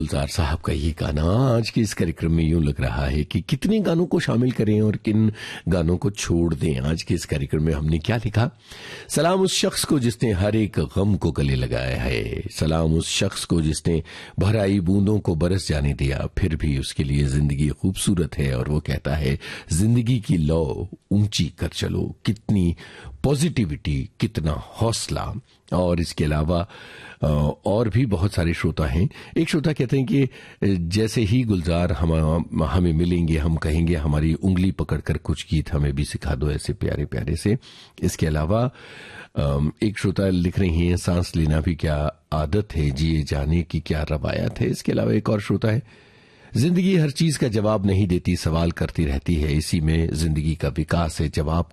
गुलजार साहब का ये गाना आज के इस कार्यक्रम में यूं लग रहा है कि कितने गानों को शामिल करें और किन गानों को छोड़ दें। आज के इस कार्यक्रम में हमने क्या लिखा? सलाम उस शख्स को जिसने हर एक गम को गले लगाया है, सलाम उस शख्स को जिसने भराई बूंदों को बरस जाने दिया, फिर भी उसके लिए जिंदगी खूबसूरत है और वो कहता है जिंदगी की लौ ऊंची कर चलो। कितनी पॉजिटिविटी, कितना हौसला। और इसके अलावा और भी बहुत सारे श्रोता हैं। एक श्रोता कहते हैं कि जैसे ही गुलजार हमें मिलेंगे हम कहेंगे हमारी उंगली पकड़कर कुछ गीत हमें भी सिखा दो, ऐसे प्यारे प्यारे से। इसके अलावा एक श्रोता लिख रही हैं सांस लेना भी क्या आदत है, जिए जाने की क्या रवायत है। इसके अलावा एक और श्रोता है जिंदगी हर चीज का जवाब नहीं देती, सवाल करती रहती है, इसी में जिंदगी का विकास है,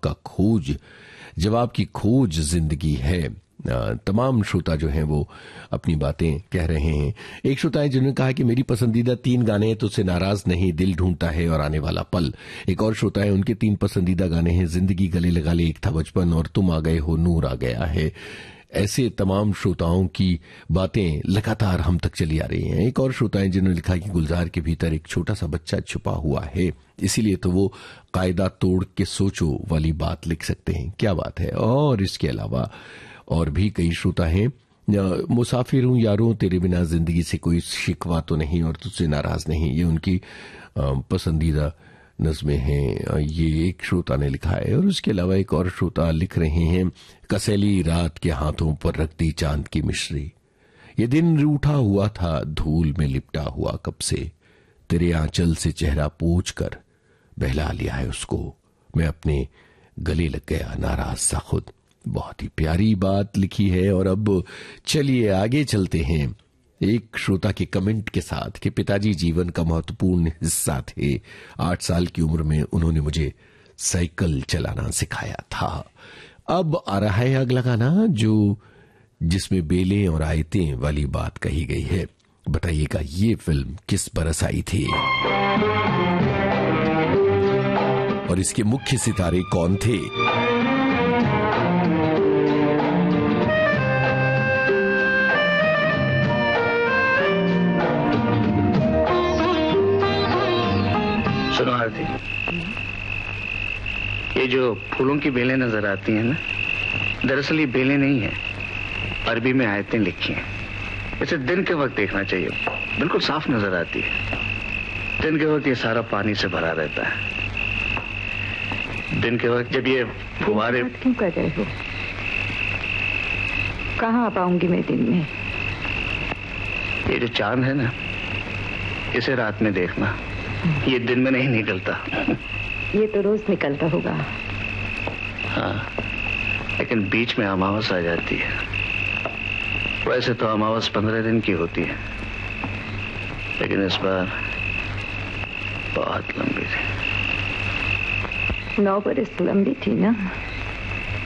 जवाब की खोज जिंदगी है। तमाम श्रोता जो हैं वो अपनी बातें कह रहे हैं। एक श्रोता है जिन्होंने कहा कि मेरी पसंदीदा 3 गाने हैं, तुझसे नाराज नहीं, दिल ढूंढता है और आने वाला पल। एक और श्रोता है उनके 3 पसंदीदा गाने हैं जिंदगी गले लगा ले, एक था बचपन और तुम आ गए हो, नूर आ गया है। ऐसे तमाम श्रोताओं की बातें लगातार हम तक चली आ रही हैं। एक और श्रोता है जिन्होंने लिखा कि गुलजार के भीतर एक छोटा सा बच्चा छुपा हुआ है, इसीलिए तो वो कायदा तोड़ के सोचो वाली बात लिख सकते हैं। क्या बात है। और इसके अलावा और भी कई श्रोता हैं। मुसाफिर हूं यारों तेरे बिना, जिंदगी से कोई शिकवा तो नहीं और तुझसे नाराज नहीं, ये उनकी पसंदीदा नज़्में हैं। ये एक श्रोता ने लिखा है। और उसके अलावा एक और श्रोता लिख रहे हैं कसैली रात के हाथों पर रख दी चांद की मिश्री, ये दिन रूठा हुआ था धूल में लिपटा हुआ कब से, तेरे आंचल से चेहरा पोंछ कर बहला लिया है उसको, मैं अपने गले लग गया नाराज सा खुद। बहुत ही प्यारी बात लिखी है। और अब चलिए आगे चलते हैं एक श्रोता के कमेंट के साथ कि पिताजी जीवन का महत्वपूर्ण हिस्सा थे। 8 साल की उम्र में उन्होंने मुझे साइकिल चलाना सिखाया था। अब आ रहा है अगला गाना जिसमें बेलें और आयतें वाली बात कही गई है। बताइएगा ये फिल्म किस बरस आई थी और इसके मुख्य सितारे कौन थे? सुनो आरती, ये जो फूलों की बेलें नजर आती हैं ना, दरअसल ये बेलें नहीं है, अरबी में आयतें लिखी हैं। इसे दिन के वक्त देखना चाहिए, बिल्कुल साफ नजर आती है। दिन के वक्त ये सारा पानी से भरा रहता है। दिन के वक्त जब ये फुहारे क्यों कर रहे हो? कहाँ आ पाऊंगी मैं दिन में? ये जो चांद है ना, इसे रात में देखना, ये दिन में नहीं निकलता। ये तो रोज निकलता होगा। हाँ, लेकिन बीच में अमावस आ जाती है। वैसे तो अमावस 15 दिन की होती है, लेकिन इस बार बहुत लंबी थी। 9 बरस लंबी थी ना।